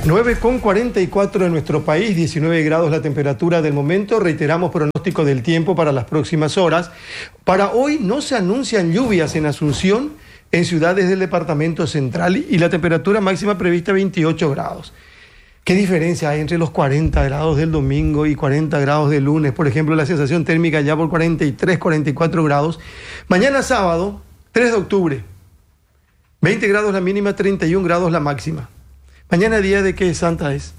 9,44 en nuestro país, 19 grados la temperatura del momento. Reiteramos pronóstico del tiempo para las próximas horas. Para hoy no se anuncian lluvias en Asunción, en ciudades del departamento central, y la temperatura máxima prevista 28 grados. ¿Qué diferencia hay entre los 40 grados del domingo y 40 grados del lunes? Por ejemplo, la sensación térmica ya por 43, 44 grados. Mañana sábado, 3 de octubre, 20 grados la mínima, 31 grados la máxima. Mañana día de qué santa es.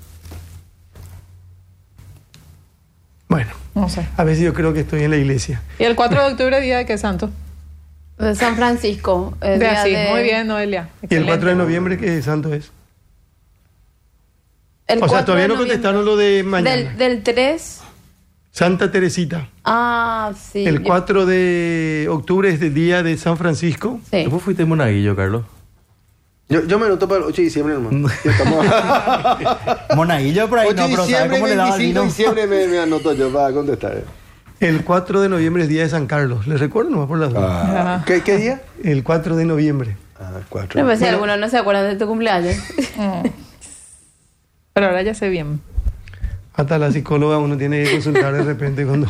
Bueno, no sé. A veces yo creo que estoy en la iglesia. ¿Y el 4 de octubre día de qué santo? De San Francisco. De así, muy bien, Noelia. Excelente. ¿Y el 4 de noviembre qué santo es? O sea, todavía no contestaron lo de mañana. Del 3. Santa Teresita. Ah, sí. El 4 de octubre es el día de San Francisco. Sí. ¿Vos fuiste monaguillo, Carlos? Yo me anoto para el 8 de diciembre, hermano. Monaguillo por ahí, 8 de no, pero ¿sabes diciembre, cómo le daba el 25 de vino? diciembre me anoto yo para contestar. El 4 de noviembre es día de San Carlos. ¿Les recuerdo nomás por las dudas? ¿Qué día? El 4 de noviembre. 4. No, pues si algunos no se acuerdan de tu cumpleaños. Pero ahora ya sé bien. Hasta la psicóloga uno tiene que consultar de repente cuando...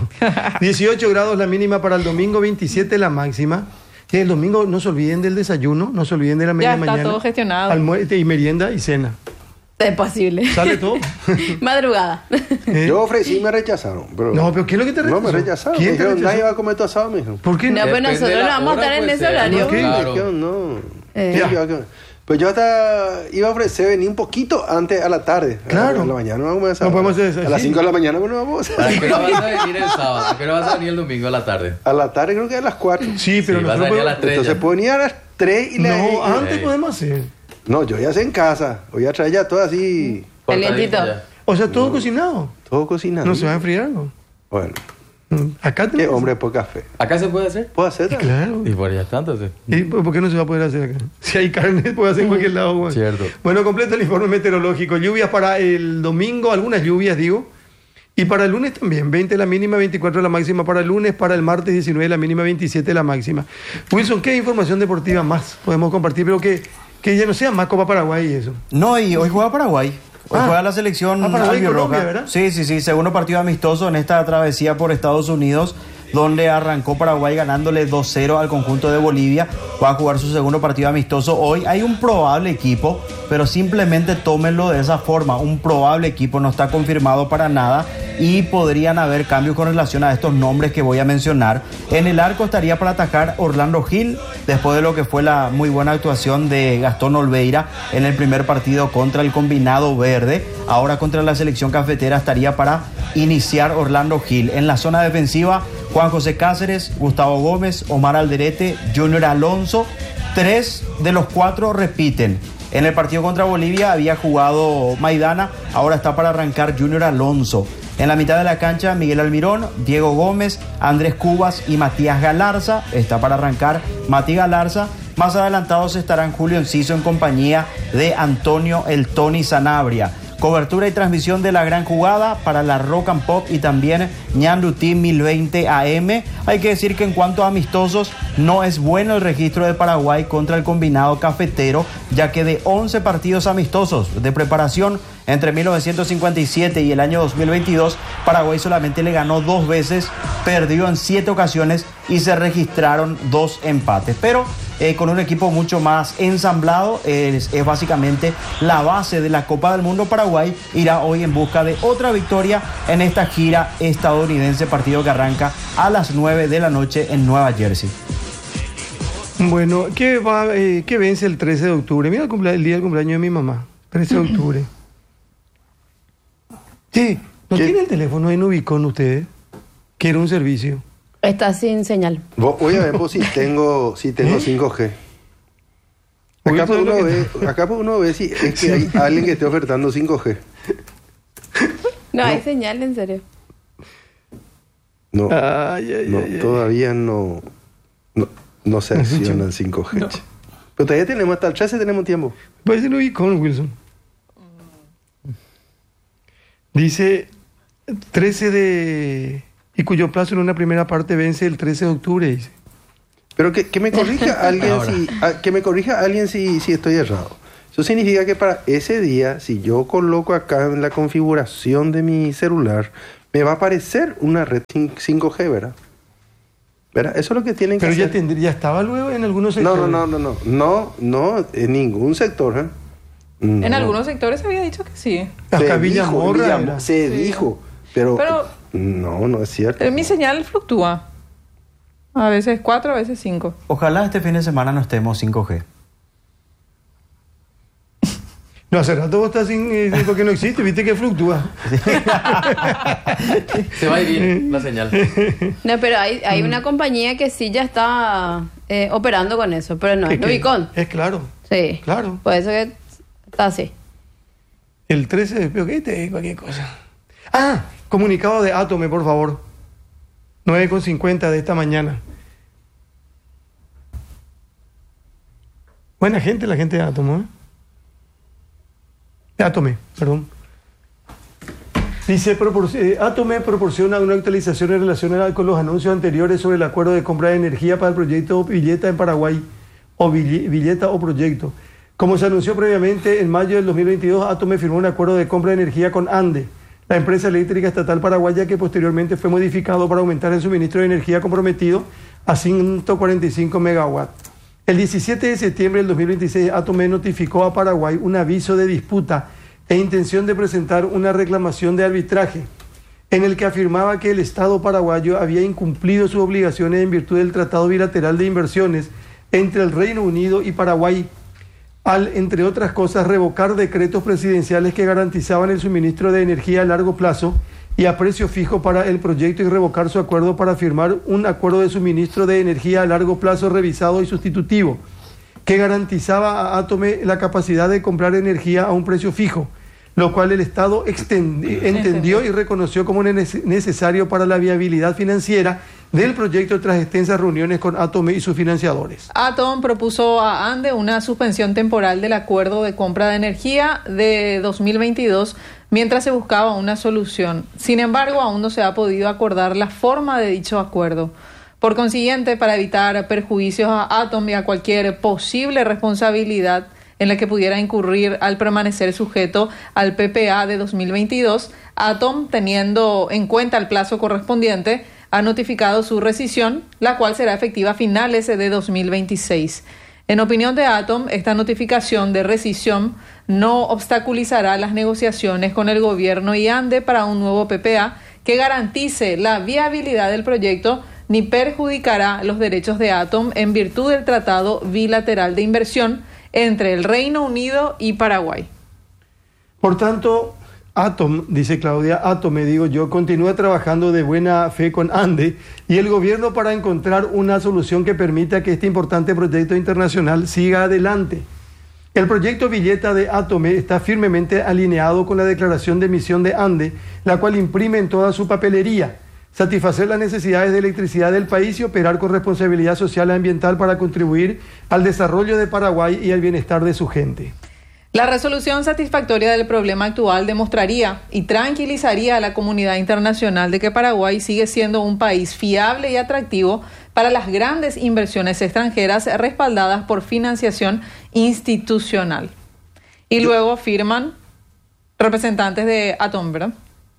18 grados la mínima para el domingo, 27 la máxima. Y el domingo no se olviden del desayuno, no se olviden de la media mañana. Ya está todo gestionado. Almuerzo y merienda y cena. Es posible. ¿Sale todo? Madrugada. Yo ofrecí y me rechazaron. Pero... No, pero ¿qué es lo que te rechazó? No, me rechazaron. ¿Quién Me te dijeron, rechazó? nadie va a comer tu asado, me dijeron. ¿Por qué No, no? pues nosotros no vamos a estar en ese horario. ¿Por qué? Me dijeron, no. Ya. Pues yo hasta iba a ofrecer venir un poquito antes a la tarde. Claro. A la mañana no vamos a hacer. No podemos hacer eso, A las sí. 5 de la mañana no vamos a ¿A hacer. qué hora vas a venir el sábado? ¿A qué hora vas a venir el domingo a la tarde? A la tarde creo que a las 4. Sí, pero Sí, vas a nosotros venir a las podemos... 3 Entonces ya. puedo venir a las 3 y la... No, antes Ey. podemos hacer. No, yo ya sé en casa. Voy a traer ya todo así, Calientito. Cortadito ya. O sea, todo cocinado. todo cocinado. No se va a enfriar algo. Bueno, Acá qué tenemos... hombre de poca fe. ¿Acá se puede hacer? ¿Puedo hacer? Claro. Y por allá está, entonces. ¿Y por qué no se va a poder hacer acá? Si hay carne, puede hacer en cualquier lado. Bueno. Cierto. Bueno, completo el informe meteorológico. Lluvias para el domingo, algunas lluvias, digo. Y para el lunes también, 20 la mínima, 24 la máxima para el lunes, para el martes 19 la mínima, 27 la máxima. Wilson, ¿qué información deportiva más podemos compartir? Pero que ya no sea más Copa Paraguay y eso. No, y hoy juega Paraguay. Hoy juega la selección Paraguay, albirroja. Colombia, ¿verdad? Sí, segundo partido amistoso en esta travesía por Estados Unidos, donde arrancó Paraguay ganándole 2-0 al conjunto de Bolivia. Va a jugar su segundo partido amistoso hoy. Hay un probable equipo, pero simplemente tómenlo de esa forma. Un probable equipo, no está confirmado para nada y podrían haber cambios con relación a estos nombres que voy a mencionar. En el arco estaría para atacar Orlando Gil, después de lo que fue la muy buena actuación de Gastón Olveira en el primer partido contra el combinado verde. Ahora contra la selección cafetera estaría para iniciar Orlando Gil. En la zona defensiva, Juan José Cáceres, Gustavo Gómez, Omar Alderete, Junior Alonso. 3 de los 4 repiten. En el partido contra Bolivia había jugado Maidana, ahora está para arrancar Junior Alonso. En la mitad de la cancha, Miguel Almirón, Diego Gómez, Andrés Cubas y Matías Galarza. Está para arrancar Mati Galarza. Más adelantados estarán Julio Enciso en compañía de Antonio El Tony Sanabria. Cobertura y transmisión de la gran jugada para la Rock and Pop y también Ñandutí 1020 AM. Hay que decir que en cuanto a amistosos, no es bueno el registro de Paraguay contra el combinado cafetero, ya que de 11 partidos amistosos de preparación entre 1957 y el año 2022, Paraguay solamente le ganó 2 veces, perdió en 7 ocasiones y se registraron 2 empates. Pero con un equipo mucho más ensamblado, es básicamente la base de la Copa del Mundo. Paraguay irá hoy en busca de otra victoria en esta gira estadounidense, partido que arranca a las 9 de la noche en Nueva Jersey. Bueno, ¿qué vence el 13 de octubre? Mira el día del cumpleaños de mi mamá, 13 de octubre. Sí, ¿no tiene el teléfono en Ubicón ustedes? Quiero un servicio. Está sin señal. Voy a ver pues, si tengo 5G. Acá pues uno ve si es que hay alguien que esté ofertando 5G. No, hay señal, en serio. No, Ay. todavía no se acciona el 5G. No. Pero todavía tenemos, hasta el 13 tenemos tiempo. Puede ser Ubicón, Wilson. Dice 13 de... Y cuyo plazo en una primera parte vence el 13 de octubre, dice. Pero que me corrija alguien si estoy errado. Eso significa que para ese día, si yo coloco acá en la configuración de mi celular, me va a aparecer una red 5G, ¿verdad? ¿Verdad? Eso es lo que tienen que Pero hacer. ya estaba luego en algunos sectores. No, en ningún sector, ¿eh? No. En algunos sectores se había dicho que sí. Acá Villamorra era. Se dijo, pero Pero- no es cierto. Mi señal fluctúa. A veces 4, a veces 5. Ojalá este fin de semana no estemos 5G. No, hace rato vos estás sin, porque no existe, viste que fluctúa. Se va a ir bien la señal. No, pero hay una compañía que sí ya está operando con eso, pero no es Novicon. Es claro, Sí. claro. Por eso que está así. El 13, pero ¿qué te cualquier cosa? Ah, comunicado de Atome, por favor. 9:50 de esta mañana. Buena gente, la gente de Atome, ¿eh? De Atome, perdón. Dice, Atome proporciona una actualización en relación con los anuncios anteriores sobre el acuerdo de compra de energía para el proyecto Villeta en Paraguay, o Villeta o proyecto. Como se anunció previamente, en mayo del 2022, Atome firmó un acuerdo de compra de energía con ANDE, la empresa eléctrica estatal paraguaya, que posteriormente fue modificado para aumentar el suministro de energía comprometido a 145 megawatts. El 17 de septiembre del 2026, Atome notificó a Paraguay un aviso de disputa e intención de presentar una reclamación de arbitraje, en el que afirmaba que el Estado paraguayo había incumplido sus obligaciones en virtud del Tratado Bilateral de Inversiones entre el Reino Unido y Paraguay, al, entre otras cosas, revocar decretos presidenciales que garantizaban el suministro de energía a largo plazo y a precio fijo para el proyecto, y revocar su acuerdo para firmar un acuerdo de suministro de energía a largo plazo revisado y sustitutivo, que garantizaba a Atome la capacidad de comprar energía a un precio fijo, lo cual el Estado entendió y reconoció como necesario para la viabilidad financiera del proyecto tras extensas reuniones con Atome y sus financiadores. Atom propuso a ANDE una suspensión temporal del acuerdo de compra de energía de 2022 mientras se buscaba una solución. Sin embargo, aún no se ha podido acordar la forma de dicho acuerdo. Por consiguiente, para evitar perjuicios a Atom y a cualquier posible responsabilidad en la que pudiera incurrir al permanecer sujeto al PPA de 2022, Atom, teniendo en cuenta el plazo correspondiente, ha notificado su rescisión, la cual será efectiva a finales de 2026. En opinión de Atom, esta notificación de rescisión no obstaculizará las negociaciones con el gobierno y ANDE para un nuevo PPA que garantice la viabilidad del proyecto, ni perjudicará los derechos de Atom en virtud del Tratado Bilateral de Inversión entre el Reino Unido y Paraguay. Por tanto, dice Claudia, Atome, digo yo, continúa trabajando de buena fe con ANDE y el gobierno para encontrar una solución que permita que este importante proyecto internacional siga adelante. El proyecto Villeta de Atome está firmemente alineado con la declaración de misión de ANDE, la cual imprime en toda su papelería satisfacer las necesidades de electricidad del país y operar con responsabilidad social y ambiental para contribuir al desarrollo de Paraguay y al bienestar de su gente. La resolución satisfactoria del problema actual demostraría y tranquilizaría a la comunidad internacional de que Paraguay sigue siendo un país fiable y atractivo para las grandes inversiones extranjeras respaldadas por financiación institucional. Y luego firman representantes de Atom, ¿verdad?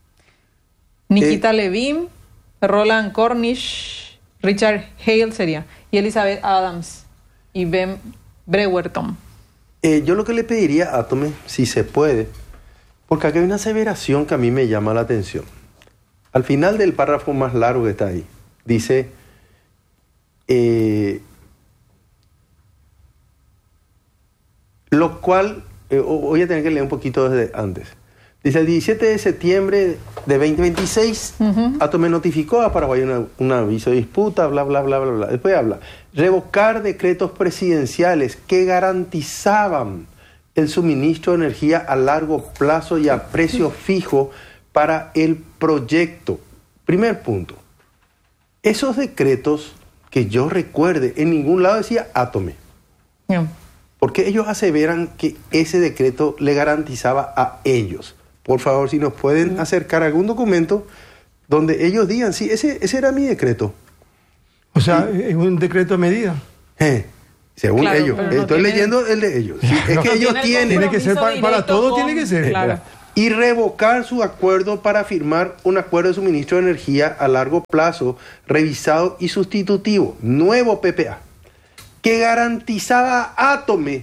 Nikita Levin, Roland Cornish, Richard Hale sería, y Elizabeth Adams y Ben Brewerton. Yo lo que le pediría a Atome, si se puede, porque acá hay una aseveración que a mí me llama la atención. Al final del párrafo más largo que está ahí, dice, lo cual, voy a tener que leer un poquito desde antes. Dice, el 17 de septiembre de 2026, Atome notificó a Paraguay un aviso de disputa, bla, bla, bla, bla, bla. Después habla, revocar decretos presidenciales que garantizaban el suministro de energía a largo plazo y a precio fijo para el proyecto. Primer punto, esos decretos que yo recuerde, en ningún lado decía Atome. Porque ellos aseveran que ese decreto le garantizaba a ellos. Por favor, si nos pueden acercar algún documento donde ellos digan, sí, ese era mi decreto. O sea, es un decreto a medida. Según Claro, ellos. pero no Estoy tiene- leyendo el de ellos. Sí, es que No ellos tiene el tienen. Tiene que ser compromiso para directo todo, con- tiene que ser. Claro. Y revocar su acuerdo para firmar un acuerdo de suministro de energía a largo plazo, revisado y sustitutivo, nuevo PPA, que garantizaba a Atome.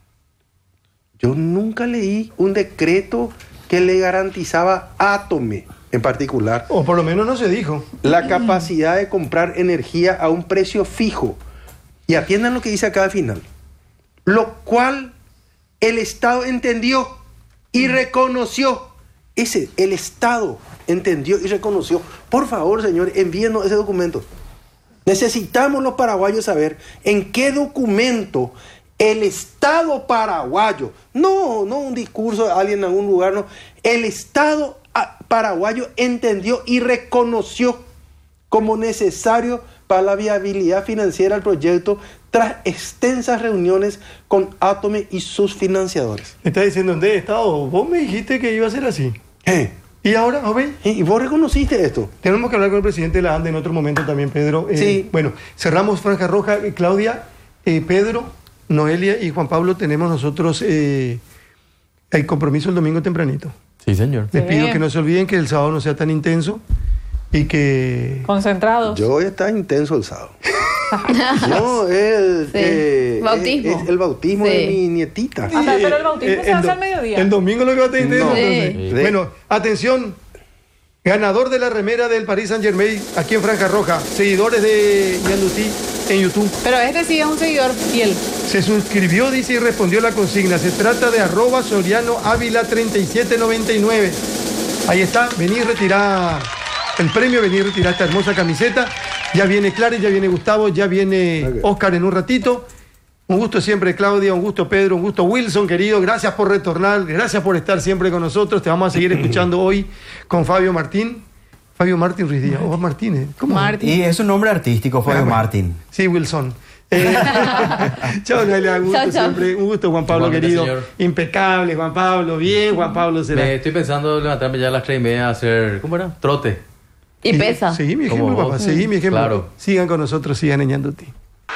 Yo nunca leí un decreto que le garantizaba a Atome en particular O por lo menos no se dijo. la capacidad de comprar energía a un precio fijo. Y atiendan lo que dice acá al final. Lo cual el Estado entendió y reconoció. El Estado entendió y reconoció. Por favor, señores, envíenos ese documento. Necesitamos los paraguayos saber en qué documento el Estado paraguayo, no un discurso de alguien en algún lugar, no, el Estado paraguayo entendió y reconoció como necesario para la viabilidad financiera del proyecto tras extensas reuniones con Atome y sus financiadores. Me está diciendo, ¿dónde Estado? Vos me dijiste que iba a ser así. ¿Y ahora, joven? ¿Y vos reconociste esto? Tenemos que hablar con el presidente de la ANDE en otro momento también, Pedro. Sí. Bueno, cerramos Franja Roja. Claudia, Pedro, Noelia y Juan Pablo, tenemos nosotros el compromiso el domingo tempranito. Sí, señor. Les pido Bien. que no se olviden que el sábado no sea tan intenso y que... Concentrados. Yo voy a estar intenso el sábado. No, Bautismo. es el bautismo de Sí. mi nietita. Pero el bautismo se hace al mediodía. El domingo lo que va a estar intenso. No. Entonces. Sí. Bueno, atención. Ganador de la remera del Paris Saint-Germain aquí en Franja Roja. Seguidores de Yandutí en YouTube. Pero este sí es un seguidor fiel. Se suscribió, dice, y respondió la consigna. Se trata de @SorianoAvila3799. Ahí está. Vení a retirar el premio, vení a retirar esta hermosa camiseta. Ya viene Clary, ya viene Gustavo, ya viene Ok. Oscar en un ratito. Un gusto siempre, Claudia, un gusto, Pedro, un gusto, Wilson, querido. Gracias por retornar, gracias por estar siempre con nosotros. Te vamos a seguir escuchando hoy con Fabio Martín. Fabio Martín Ruiz Díaz. ¿O Martínez? ¿Cómo? Martín. Y es un nombre artístico, Fabio Bueno. Martín. Sí, Wilson. Chao, Naila, un gusto Chao, chao. siempre. Un gusto, Juan Pablo, Igualmente, querido. señor. Impecable, Juan Pablo. Bien, Juan Pablo será. Me estoy pensando levantarme ya a las 3:30 a hacer, ¿cómo era? Trote. Y pesa. Seguí mi ejemplo, Como papá. vos. Seguí mi ejemplo. Claro. Sigan con nosotros, sigan enñándote.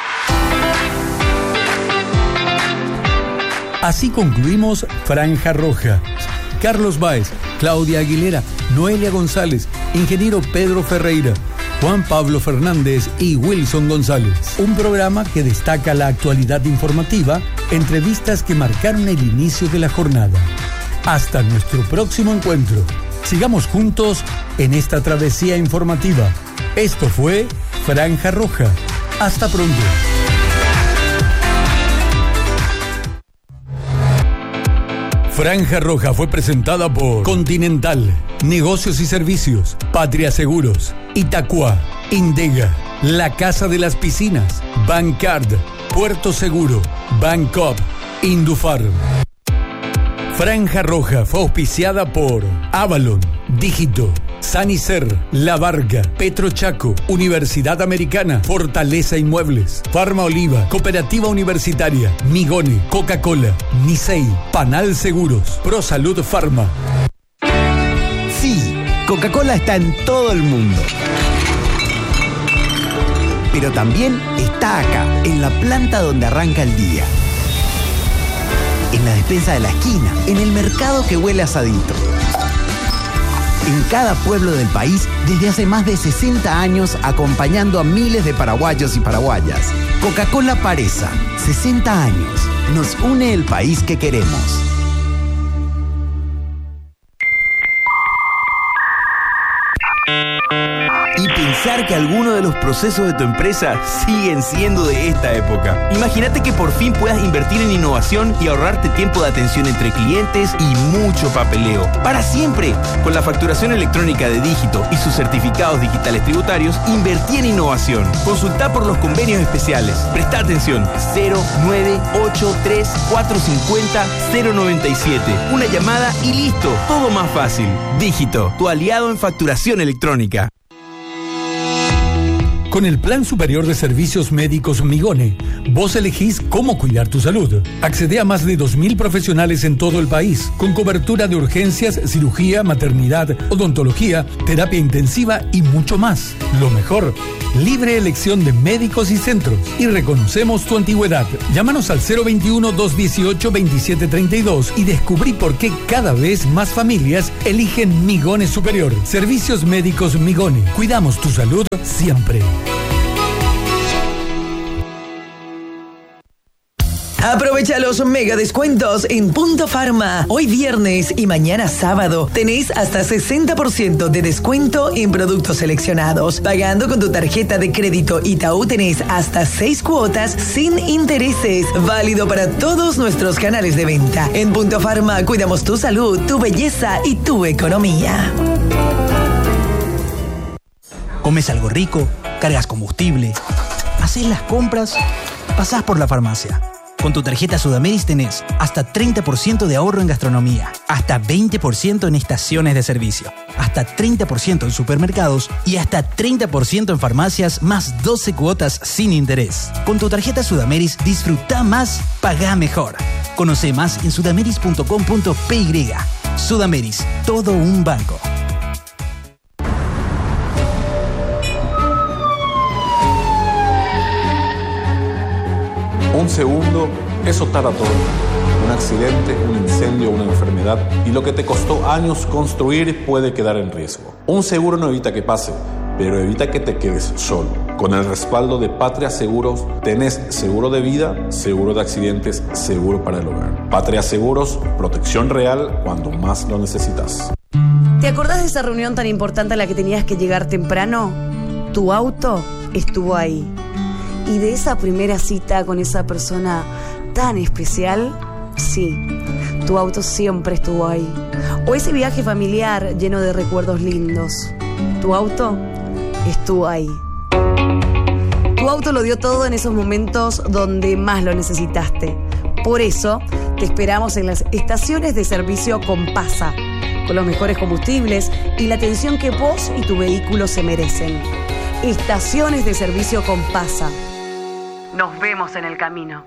Así concluimos Franja Roja. Carlos Báez, Claudia Aguilera, Noelia González, ingeniero Pedro Ferreira, Juan Pablo Fernández y Wilson González. Un programa que destaca la actualidad informativa, entrevistas que marcaron el inicio de la jornada. Hasta nuestro próximo encuentro. Sigamos juntos en esta travesía informativa. Esto fue Franja Roja. Hasta pronto. Franja Roja fue presentada por Continental, Negocios y Servicios, Patria Seguros, Itacua, Indega, La Casa de las Piscinas, Bancard, Puerto Seguro, Bancop, Indufarm. Franja Roja fue auspiciada por Avalon, Dígito, Sanicer, La Varga, Petrochaco, Universidad Americana, Fortaleza Inmuebles, Farma Oliva, Cooperativa Universitaria, Migone, Coca-Cola, Nisei, Panal Seguros, ProSalud Pharma. Sí, Coca-Cola está en todo el mundo. Pero también está acá, en la planta donde arranca el día. En la despensa de la esquina, en el mercado que huele a asadito. En cada pueblo del país, desde hace más de 60 años, acompañando a miles de paraguayos y paraguayas. Coca-Cola Paresa, 60 años. Nos une el país que queremos. Y pensar que algunos de los procesos de tu empresa siguen siendo de esta época. Imagínate que por fin puedas invertir en innovación y ahorrarte tiempo de atención entre clientes y mucho papeleo. Para siempre, con la facturación electrónica de Dígito y sus certificados digitales tributarios, invertí en innovación. Consulta por los convenios especiales. Presta atención. 0983-450-097. Una llamada y listo. Todo más fácil. Dígito, tu aliado en facturación electrónica. Con el Plan Superior de Servicios Médicos Migone, vos elegís cómo cuidar tu salud. Accede a más de 2.000 profesionales en todo el país, con cobertura de urgencias, cirugía, maternidad, odontología, terapia intensiva y mucho más. Lo mejor, Libre elección de médicos y centros. Y reconocemos tu antigüedad. Llámanos al 021-218-2732 y descubrí por qué cada vez más familias eligen Migone Superior. Servicios médicos Migone. Cuidamos tu salud siempre. Aprovecha los mega descuentos en Punto Pharma. Hoy viernes y mañana sábado tenés hasta 60% de descuento en productos seleccionados. Pagando con tu tarjeta de crédito Itaú tenés hasta 6 cuotas sin intereses. Válido para todos nuestros canales de venta. En Punto Pharma cuidamos tu salud, tu belleza y tu economía. Comes algo rico, cargas combustible, haces las compras, pasás por la farmacia. Con tu tarjeta Sudameris tenés hasta 30% de ahorro en gastronomía, hasta 20% en estaciones de servicio, hasta 30% en supermercados y hasta 30% en farmacias, más 12 cuotas sin interés. Con tu tarjeta Sudameris disfruta más, pagá mejor. Conoce más en sudameris.com.py. Sudameris, todo un banco. Un segundo es Otaratón. Un accidente, un incendio, una enfermedad y lo que te costó años construir puede quedar en riesgo. Un seguro no evita que pase, pero evita que te quedes solo. Con el respaldo de Patria Seguros, tenés seguro de vida, seguro de accidentes, seguro para el hogar. Patria Seguros, protección real cuando más lo necesitas. ¿Te acordás de esa reunión tan importante a la que tenías que llegar temprano? Tu auto estuvo ahí. Y de esa primera cita con esa persona tan especial, sí, tu auto siempre estuvo ahí. O ese viaje familiar lleno de recuerdos lindos, tu auto estuvo ahí. Tu auto lo dio todo en esos momentos donde más lo necesitaste. Por eso te esperamos en las estaciones de servicio Compasa, con los mejores combustibles y la atención que vos y tu vehículo se merecen. Estaciones de servicio Compasa. Nos vemos en el camino.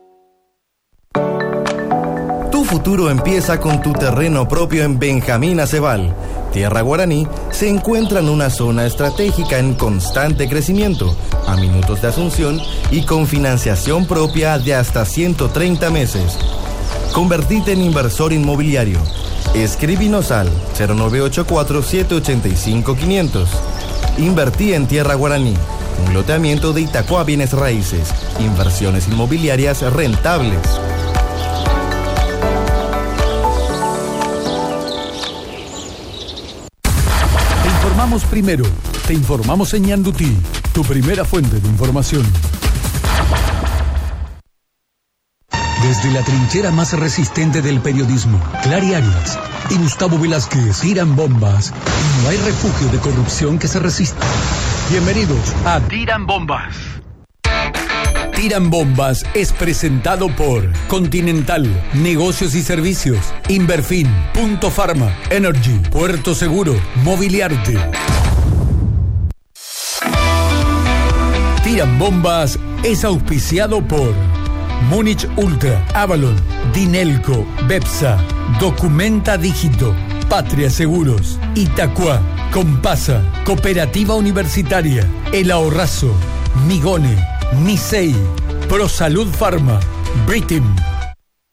Tu futuro empieza con tu terreno propio en Benjamín Aceval. Tierra Guaraní se encuentra en una zona estratégica en constante crecimiento, a minutos de Asunción y con financiación propia de hasta 130 meses. Convertite en inversor inmobiliario. Escríbenos al 0984-785-500. Invertí en Tierra Guaraní. Un loteamiento de Itacua Bienes Raíces. Inversiones inmobiliarias rentables. Te informamos primero. Te informamos en Ñandutí, tu primera fuente de información. Desde la trinchera más resistente del periodismo, Clary Arias y Gustavo Velázquez tiran bombas y no hay refugio de corrupción que se resista. Bienvenidos a Tiran Bombas. Tiran Bombas es presentado por Continental, Negocios y Servicios, Inverfin, Punto Pharma, Energy, Puerto Seguro, Mobiliarte. Tiran Bombas es auspiciado por Múnich Ultra, Avalon, Dinelco, Bepsa, Documenta Dígito, Patria Seguros, Itacua, Compasa, Cooperativa Universitaria, El Ahorrazo, Migone, Nisei, ProSalud Pharma, Britim.